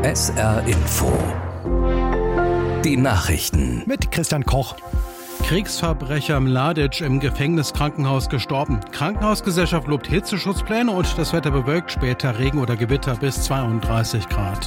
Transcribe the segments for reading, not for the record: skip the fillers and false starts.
SR Info. Die Nachrichten. Mit Christian Koch. Kriegsverbrecher Mladic im Gefängniskrankenhaus gestorben. Krankenhausgesellschaft lobt Hitzeschutzpläne und das Wetter bewölkt, später Regen oder Gewitter bis 32 Grad.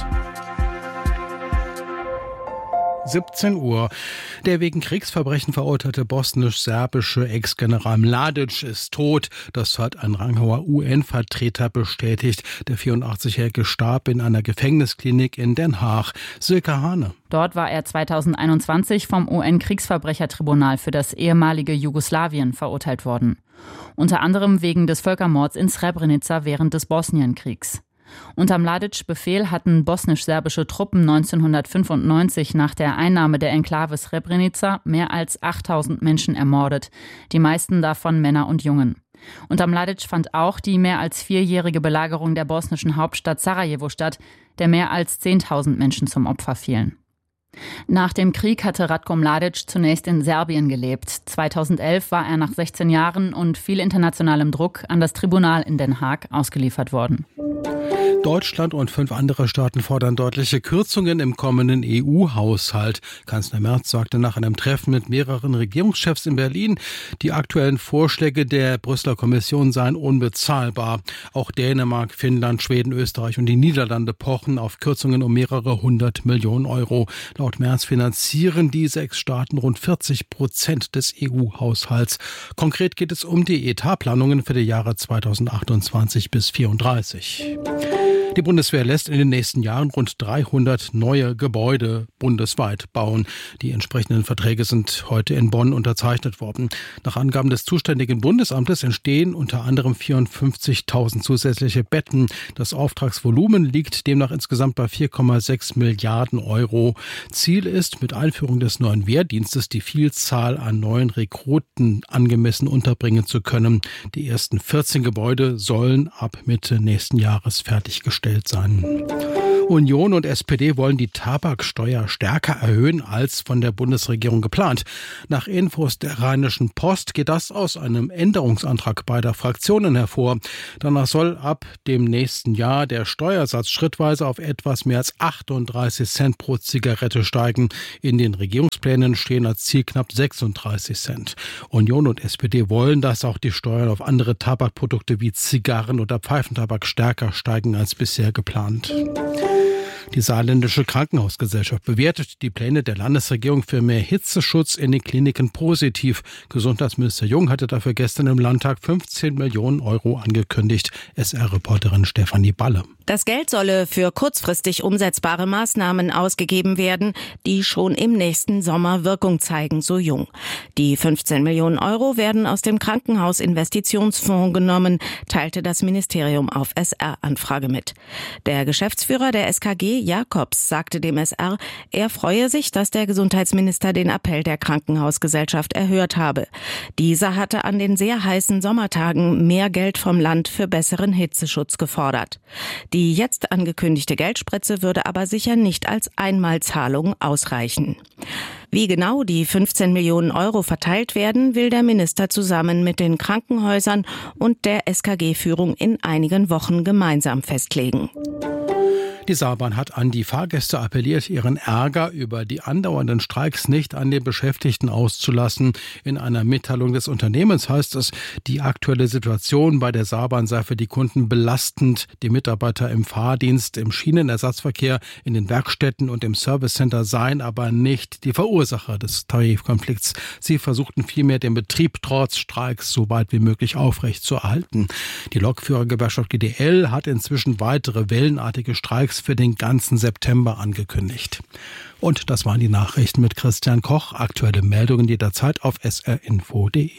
17 Uhr. Der wegen Kriegsverbrechen verurteilte bosnisch-serbische Ex-General Mladic ist tot. Das hat ein ranghoher UN-Vertreter bestätigt. Der 84-Jährige starb in einer Gefängnisklinik in Den Haag. Silke Hane. Dort war er 2021 vom UN-Kriegsverbrechertribunal für das ehemalige Jugoslawien verurteilt worden. Unter anderem wegen des Völkermords in Srebrenica während des Bosnienkriegs. Unter Mladic Befehl hatten bosnisch-serbische Truppen 1995 nach der Einnahme der Enklave Srebrenica mehr als 8000 Menschen ermordet, die meisten davon Männer und Jungen. Unter Mladic fand auch die mehr als 4-jährige Belagerung der bosnischen Hauptstadt Sarajevo statt, der mehr als 10.000 Menschen zum Opfer fielen. Nach dem Krieg hatte Ratko Mladic zunächst in Serbien gelebt. 2011 war er nach 16 Jahren und viel internationalem Druck an das Tribunal in Den Haag ausgeliefert worden. Deutschland und 5 andere Staaten fordern deutliche Kürzungen im kommenden EU-Haushalt. Kanzler Merz sagte nach einem Treffen mit mehreren Regierungschefs in Berlin, die aktuellen Vorschläge der Brüsseler Kommission seien unbezahlbar. Auch Dänemark, Finnland, Schweden, Österreich und die Niederlande pochen auf Kürzungen um mehrere 100 Millionen Euro. Laut Merz finanzieren die 6 Staaten rund 40% des EU-Haushalts. Konkret geht es um die Etatplanungen für die Jahre 2028 bis 2034. Die Bundeswehr lässt in den nächsten Jahren rund 300 neue Gebäude bundesweit bauen. Die entsprechenden Verträge sind heute in Bonn unterzeichnet worden. Nach Angaben des zuständigen Bundesamtes entstehen unter anderem 54.000 zusätzliche Betten. Das Auftragsvolumen liegt demnach insgesamt bei 4,6 Milliarden Euro. Ziel ist, mit Einführung des neuen Wehrdienstes die Vielzahl an neuen Rekruten angemessen unterbringen zu können. Die ersten 14 Gebäude sollen ab Mitte nächsten Jahres fertiggestellt sein. Union und SPD wollen die Tabaksteuer stärker erhöhen als von der Bundesregierung geplant. Nach Infos der Rheinischen Post geht das aus einem Änderungsantrag beider Fraktionen hervor. Danach soll ab dem nächsten Jahr der Steuersatz schrittweise auf etwas mehr als 38 Cent pro Zigarette steigen. In den Regierungsplänen stehen als Ziel knapp 36 Cent. Union und SPD wollen, dass auch die Steuern auf andere Tabakprodukte wie Zigarren oder Pfeifentabak stärker steigen als bisher geplant. Die Saarländische Krankenhausgesellschaft bewertet die Pläne der Landesregierung für mehr Hitzeschutz in den Kliniken positiv. Gesundheitsminister Jung hatte dafür gestern im Landtag 15 Millionen Euro angekündigt. SR-Reporterin Stefanie Balle. Das Geld solle für kurzfristig umsetzbare Maßnahmen ausgegeben werden, die schon im nächsten Sommer Wirkung zeigen, so Jung. Die 15 Millionen Euro werden aus dem Krankenhausinvestitionsfonds genommen, teilte das Ministerium auf SR-Anfrage mit. Der Geschäftsführer der SKG, Jakobs, sagte dem SR, er freue sich, dass der Gesundheitsminister den Appell der Krankenhausgesellschaft erhört habe. Dieser hatte an den sehr heißen Sommertagen mehr Geld vom Land für besseren Hitzeschutz gefordert. Die jetzt angekündigte Geldspritze würde aber sicher nicht als Einmalzahlung ausreichen. Wie genau die 15 Millionen Euro verteilt werden, will der Minister zusammen mit den Krankenhäusern und der SKG-Führung in einigen Wochen gemeinsam festlegen. Die Saarbahn hat an die Fahrgäste appelliert, ihren Ärger über die andauernden Streiks nicht an den Beschäftigten auszulassen. In einer Mitteilung des Unternehmens heißt es, die aktuelle Situation bei der Saarbahn sei für die Kunden belastend. Die Mitarbeiter im Fahrdienst, im Schienenersatzverkehr, in den Werkstätten und im Servicecenter seien aber nicht die Verursacher des Tarifkonflikts. Sie versuchten vielmehr, den Betrieb trotz Streiks so weit wie möglich aufrechtzuerhalten. Die Lokführergewerkschaft GDL hat inzwischen weitere wellenartige Streiks für den ganzen September angekündigt. Und das waren die Nachrichten mit Christian Koch. Aktuelle Meldungen jederzeit auf srinfo.de.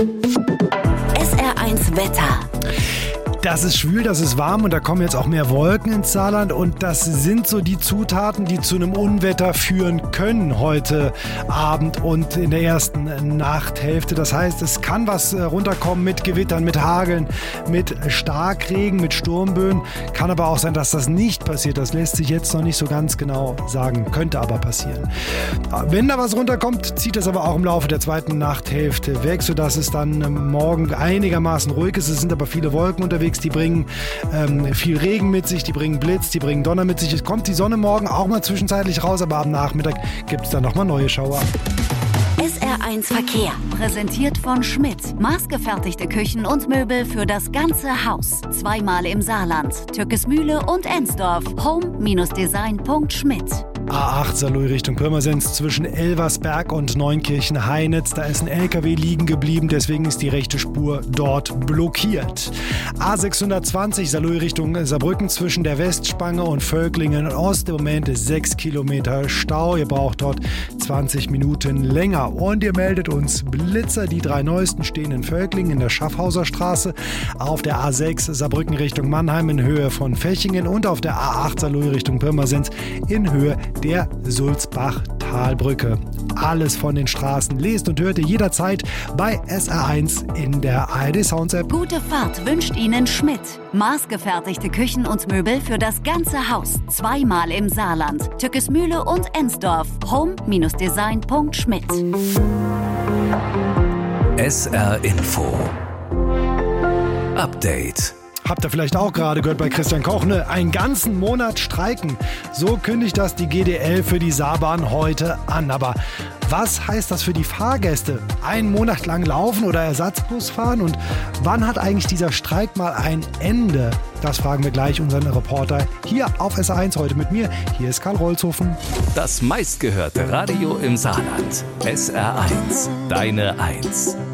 SR1 Wetter. Das ist schwül, das ist warm und da kommen jetzt auch mehr Wolken ins Saarland und das sind so die Zutaten, die zu einem Unwetter führen können heute Abend und in der ersten Nachthälfte. Das heißt, es kann was runterkommen mit Gewittern, mit Hageln, mit Starkregen, mit Sturmböen. Kann aber auch sein, dass das nicht passiert. Das lässt sich jetzt noch nicht so ganz genau sagen, könnte aber passieren. Wenn da was runterkommt, zieht das aber auch im Laufe der zweiten Nachthälfte weg, sodass es dann morgen einigermaßen ruhig ist. Es sind aber viele Wolken unterwegs. unterwegs. Die bringen viel Regen mit sich, die bringen Blitz, die bringen Donner mit sich. Es kommt die Sonne morgen auch mal zwischenzeitlich raus, aber am Nachmittag gibt es dann nochmal neue Schauer. SR1 Verkehr, präsentiert von Schmidt. Maßgefertigte Küchen und Möbel für das ganze Haus. Zweimal im Saarland, Türkesmühle und Ensdorf. home-design.schmidt. A8 Saarlouis Richtung Pirmasens zwischen Elversberg und Neunkirchen-Heinitz. Da ist ein LKW liegen geblieben, deswegen ist die rechte Spur dort blockiert. A620 Saarlouis Richtung Saarbrücken zwischen der Westspange und Völklingen Ost. Im Moment ist 6 Kilometer Stau. Ihr braucht dort 20 Minuten länger. Und ihr meldet uns Blitzer. Die 3 neuesten stehen in Völklingen in der Schaffhauser Straße, auf der A6 Saarbrücken Richtung Mannheim in Höhe von Fechingen und auf der A8 Saarlouis Richtung Pirmasens in Höhe der Sulzbach-Talbrücke. Alles von den Straßen lest und hört ihr jederzeit bei SR1 in der ARD Sounds App. Gute Fahrt wünscht Ihnen Schmidt. Maßgefertigte Küchen und Möbel für das ganze Haus. Zweimal im Saarland, Türkesmühle und Ensdorf. home-design.schmidt. SR Info Update. Habt ihr vielleicht auch gerade gehört bei Christian Koch, ne? Einen ganzen Monat streiken. So kündigt das die GDL für die Saarbahn heute an. Aber was heißt das für die Fahrgäste? Einen Monat lang laufen oder Ersatzbus fahren? Und wann hat eigentlich dieser Streik mal ein Ende? Das fragen wir gleich unseren Reporter hier auf SR1 heute mit mir. Hier ist Karl Rolzhofen. Das meistgehörte Radio im Saarland. SR1, deine 1.